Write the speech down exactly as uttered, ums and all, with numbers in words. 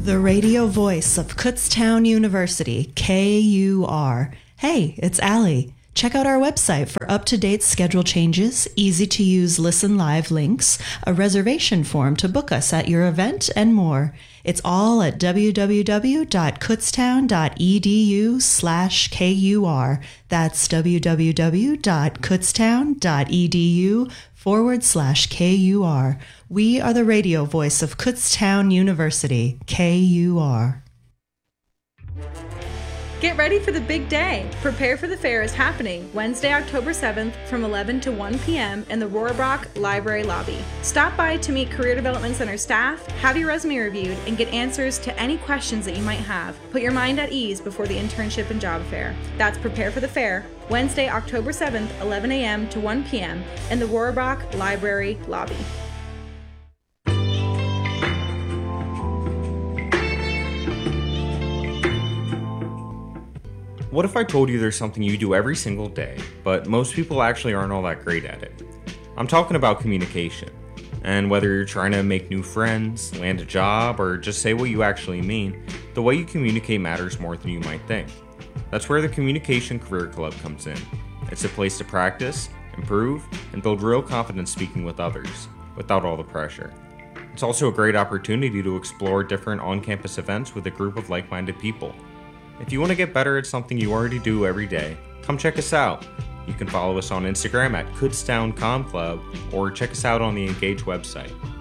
The radio voice of Kutztown University, K U R. Hey, it's Allie. Check out our website for up-to-date schedule changes, easy-to-use Listen Live links, a reservation form to book us at your event, and more. It's all at www.kutztown.edu slash KUR. That's www.kutztown.edu forward slash KUR. We are the radio voice of Kutztown University, K U R. Get ready for the big day. Prepare for the Fair is happening Wednesday, October seventh from eleven to one p.m. in the Rohrbach Library lobby. Stop by to meet Career Development Center staff, have your resume reviewed, and get answers to any questions that you might have. Put your mind at ease before the internship and job fair. That's Prepare for the Fair, Wednesday, October seventh, eleven a.m. to one p.m. in the Rohrbach Library lobby. What if I told you there's something you do every single day, but most people actually aren't all that great at it? I'm talking about communication. And whether you're trying to make new friends, land a job, or just say what you actually mean, the way you communicate matters more than you might think. That's where the Communication Career Club comes in. It's a place to practice, improve, and build real confidence speaking with others, without all the pressure. It's also a great opportunity to explore different on-campus events with a group of like-minded people. If you want to get better at something you already do every day, come check us out. You can follow us on Instagram at Kutztown Com Club or check us out on the Engage website.